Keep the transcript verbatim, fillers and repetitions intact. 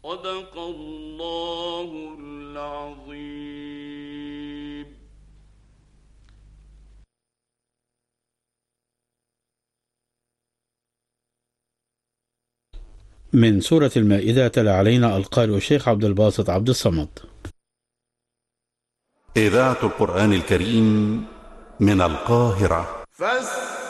صدق الله العظيم. من سورة المائدة تلا علينا القارئ الشيخ عبد الباسط عبد الصمد. إذاعة القرآن الكريم من القاهرة.